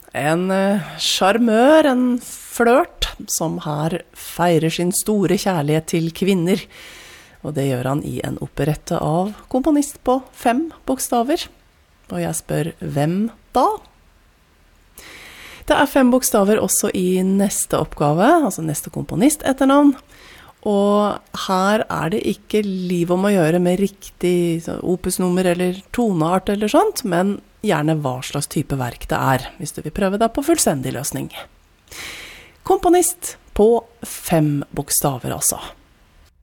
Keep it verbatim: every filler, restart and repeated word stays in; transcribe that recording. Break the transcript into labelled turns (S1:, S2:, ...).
S1: En charmør, en flørt, som her feirer sin store kjærlighet til kvinner. Og det gjør han i en operette av komponist på fem bokstaver. Og jeg spør, hvem da? Det er fem bokstaver også i neste oppgave, altså neste komponist etternavn. Og her er det ikke liv om å gjøre med riktig opusnummer eller toneart eller sånt, men gjerne hva slags type verk det er, hvis du vil prøve deg på fullstendig løsning. Komponist på fem bokstaver altså.